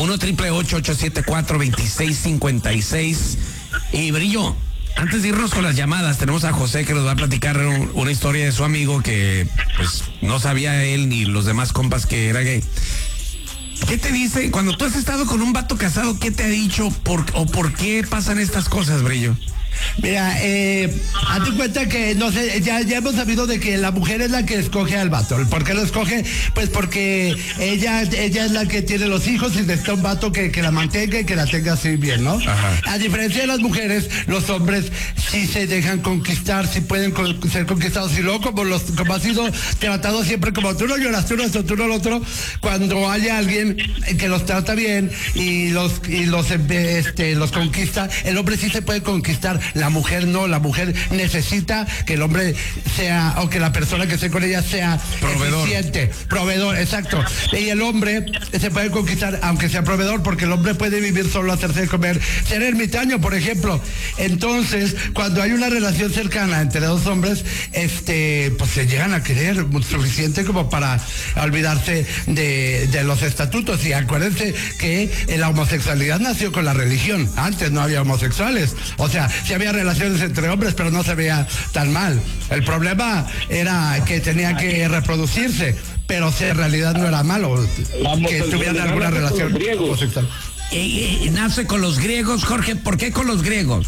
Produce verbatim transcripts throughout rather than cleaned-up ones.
uno triple ocho ocho siete cuatro dos seis cinco seis. Y Brillo, antes de irnos con las llamadas, tenemos a José que nos va a platicar un, una historia de su amigo que pues no sabía él ni los demás compas que era gay. ¿Qué te dice cuando tú has estado con un vato casado? ¿Qué te ha dicho por, o por qué pasan estas cosas, Brillo? Mira, eh, hazte cuenta que, no sé, ya, ya hemos sabido de que la mujer es la que escoge al vato. ¿Por qué lo escoge? Pues porque ella, ella es la que tiene los hijos y necesita un vato que, que la mantenga y que la tenga así bien, ¿no? Ajá. A diferencia de las mujeres, los hombres sí se dejan conquistar, sí pueden con, ser conquistados. Y luego, como, los, como ha sido tratado siempre como tú no lloras, tú no esto, tú no lo otro, cuando hay alguien que los trata bien y los, y los, este, los conquista, el hombre sí se puede conquistar. La mujer no, la mujer necesita que el hombre sea, o que la persona que esté con ella sea proveedor. Eficiente, proveedor, exacto. Y el hombre se puede conquistar, aunque sea proveedor, porque el hombre puede vivir solo, hacerse de comer, ser ermitaño, por ejemplo. Entonces, cuando hay una relación cercana entre dos hombres, este, pues se llegan a querer suficiente como para olvidarse de, de los estatutos. Y acuérdense que la homosexualidad nació con la religión. Antes no había homosexuales. O sea, si había relaciones entre hombres, pero no se veía tan mal. El problema era que tenía que reproducirse, pero si en realidad no era malo que tuvieran alguna relación homosexual. Y, y, nace con los griegos, Jorge. ¿Por qué con los griegos?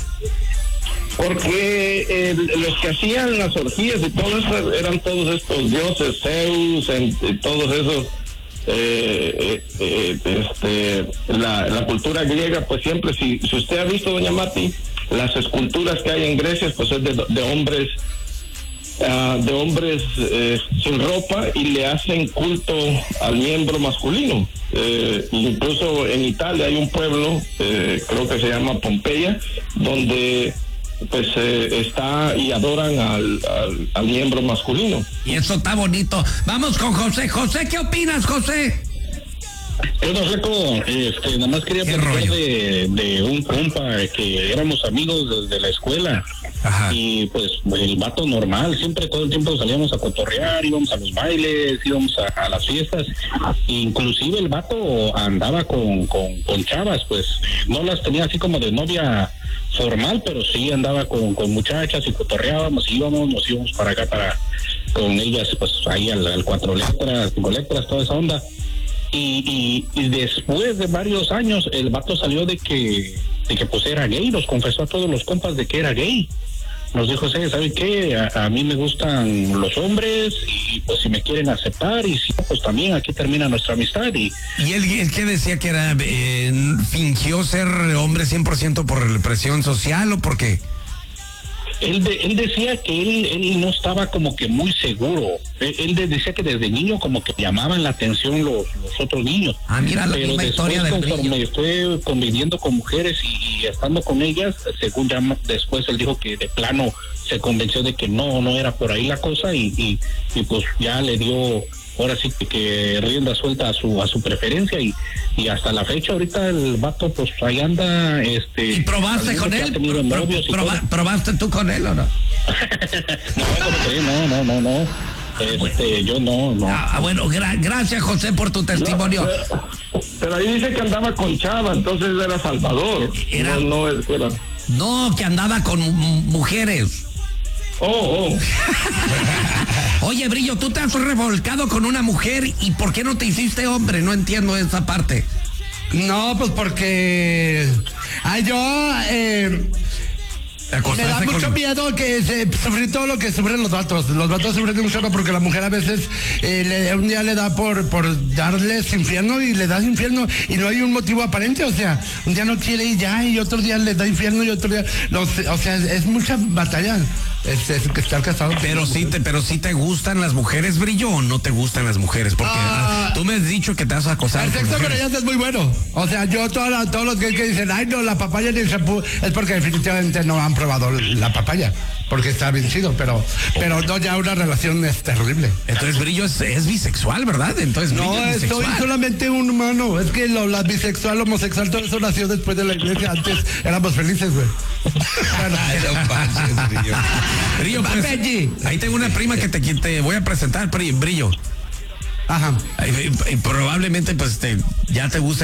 Porque eh, los que hacían las orgías y todo eso eran todos estos dioses, Zeus, en, y todos esos. Eh, eh, eh, este, la, la cultura griega, pues siempre, si, si usted ha visto, doña Mati, las esculturas que hay en Grecia, pues es de, de hombres uh, de hombres eh, sin ropa, y le hacen culto al miembro masculino. Eh, incluso en Italia hay un pueblo, eh, creo que se llama Pompeya, donde pues eh, está y adoran al, al, al miembro masculino. Y eso está bonito. Vamos con José. José, ¿qué opinas, José? Bueno, Reco, este, nada más quería platicar de, de un compa que éramos amigos desde la escuela. Ajá. Y pues el vato normal, siempre todo el tiempo salíamos a cotorrear, íbamos a los bailes, íbamos a, a las fiestas. Inclusive el vato andaba con, con, con chavas, pues no las tenía así como de novia formal, pero sí andaba con, con muchachas y cotorreábamos, íbamos, nos íbamos para acá para con ellas, pues ahí al, al cuatro letras, cinco letras, toda esa onda. Y, y, y después de varios años el vato salió de que de que pues era gay, nos confesó a todos los compas de que era gay. Nos dijo, ¿sabe qué? A, a mí me gustan los hombres y pues si me quieren aceptar, y si no, pues también aquí termina nuestra amistad. Y, ¿Y él, él qué decía que era? Eh, ¿Fingió ser hombre cien por ciento por presión social o por qué? Él, de, él decía que él, él no estaba como que muy seguro. Él, él de, decía que desde niño como que llamaban la atención los, los otros niños. Ah, mira, la pero misma después, historia del conforme fue conviviendo con mujeres y, y estando con ellas, según ya después él dijo que de plano se convenció de que no, no era por ahí la cosa, y, y, y pues ya le dio ahora sí que, que rienda suelta a su a su preferencia, y, y hasta la fecha ahorita el vato pues ahí anda. Este, ¿Y probaste con él? Pro, pro, proba, ¿Probaste tú con él o no? no, no, no, no. Este, yo no, no. Ah, bueno, gra gracias, José, por tu testimonio. No, pero, pero ahí dice que andaba con chava, entonces era Salvador. Era, no, no, era... no, que andaba con mujeres. Oh, oh. Oye, Brillo, tú te has revolcado con una mujer, ¿y por qué no te hiciste hombre? No entiendo esa parte. No, pues porque... Ay, yo... Eh... Me da mucho con... miedo que se sufrir todo lo que sufren los vatos. Los vatos sufren mucho porque la mujer a veces eh, le, un día le da por, por darles infierno y le das infierno y no hay un motivo aparente. O sea, un día no quiere y ya, y otro día le da infierno y otro día... Los, o sea, es, es mucha batalla. Es, es que estar casado. Pero sí, te, pero sí te gustan las mujeres, Brillo, o no te gustan las mujeres, porque ah, tú me has dicho que te has acosado. El sexo con ellas es muy bueno. O sea, yo toda, todos los gays que dicen, ay no, la papaya ni el shampoo, es porque definitivamente no han probado la papaya, porque está vencido, pero, pero no, ya una relación es terrible. Entonces Brillo es, es bisexual, ¿verdad? Entonces Brillo no, es soy solamente un humano. Es que lo, la bisexual, homosexual, todo eso nació después de la iglesia. Antes éramos felices, güey. Ay, no pases, Brillo. Brillo, pues, ahí tengo una prima que te, te voy a presentar, Brillo. Ajá. Y, y, y probablemente pues te, ya te guste